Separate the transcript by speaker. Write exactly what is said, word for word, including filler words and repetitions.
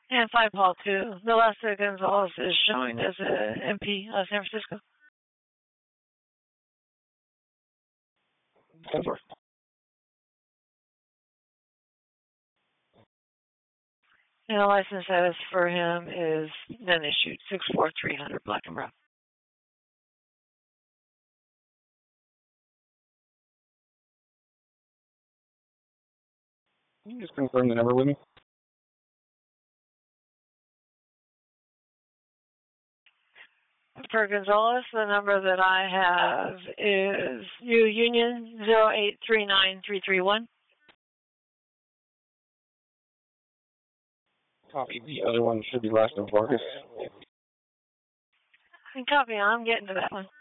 Speaker 1: And five Paul two. The last Gonzalez is showing as a M P of San Francisco.
Speaker 2: ten four.
Speaker 1: And the license status for him is then issued six four three hundred Black and Brown.
Speaker 2: Can you just confirm the number with me?
Speaker 1: For Gonzalez, the number that I have is U Union zero eight three nine three three one.
Speaker 2: Copy. The other one should be last of Vargas.
Speaker 1: And copy, I'm getting to that one.